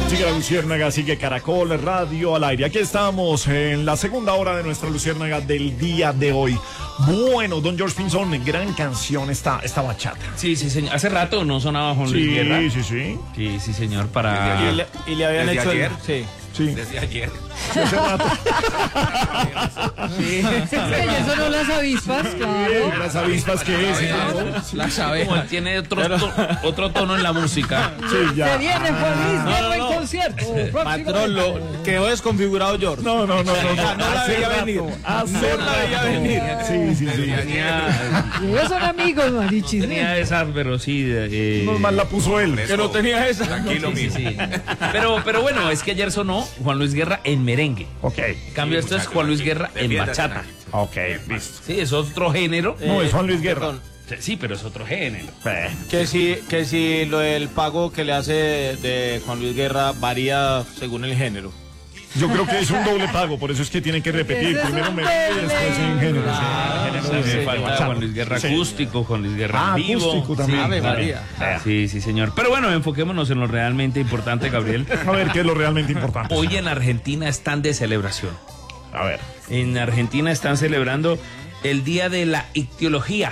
Sigue la Luciérnaga, sigue Caracol Radio al aire. Aquí estamos en la segunda hora de nuestra Luciérnaga del día de hoy. Bueno, don George Pinzón, gran canción esta bachata. Sí, señor. Hace rato no sonaba Juan Luis Guerra. Sí. Sí, señor, para... Y le habían hecho ayer. Sí. Desde ayer. Hace rato. Sí. Es que ya sonó las avispas, claro. Las avispas que es. Las abejas. Tiene otro tono en la música. Sí, ya. Se viene Juan Luis Guerra en concierto. Patrón, lo quedó desconfigurado George. No. No la Hace veía rato, venir. hace No la veía rato. venir. Sí. Ellos son amigos, marichis. Tenía esa, pero sí... Normal la puso él. Que no tenía esa. Tranquilo, Sí, mijo. sí. Pero bueno, es que ayer sonó Juan Luis Guerra en merengue. Ok. En cambio, esto es Juan Luis Guerra en bachata. Ok, listo. Sí, es otro género. No, es Juan Luis Guerra. Perdón. Sí, pero es otro género. Que si lo del pago que le hace de Juan Luis Guerra varía según el género. Yo creo que es un doble pago, por eso es que tienen que repetir. Ese es Primero un merengue y después en género. También falta Juan Luis Guerra acústico, Juan Luis Guerra en vivo. acústico también. Ave Claro. María. Sí, señor. Pero bueno, enfoquémonos en lo realmente importante, Gabriel. A ver, ¿qué es lo realmente importante? Hoy en Argentina están de celebración. A ver. En Argentina están celebrando el Día de la Ictiología.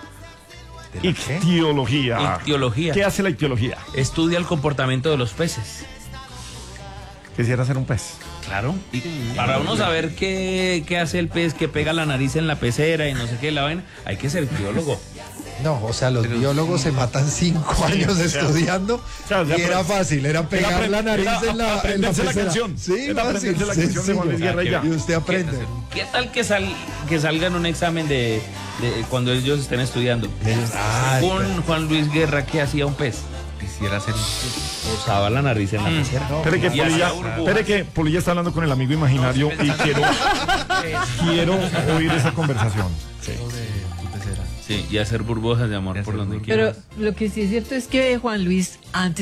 Ictiología. Ictiología. ¿Qué hace la ictiología? Estudia el comportamiento de los peces. Quisiera ser un pez. Claro. Y para uno saber qué hace el pez que pega la nariz en la pecera y no sé qué la vaina, hay que ser biólogo. No, o sea, los biólogos se matan 5 años estudiando sea, y era fácil, era pegar la nariz en la aprenderse la pecera. canción. Sí, Era fácil, aprenderse la canción de Juan Luis Guerra y ya. y usted aprende. ¿Qué tal que salga en un examen de cuando ellos estén estudiando? Ay, Con Juan Luis Guerra, ¿qué hacía un pez? Quisiera ser. Posaba la nariz en la pecera. Espere que Polilla está hablando con el amigo imaginario y quiero oír esa conversación. Sí. Sí, y hacer burbujas de amor por donde quiera. Pero lo que sí es cierto es que Juan Luis antes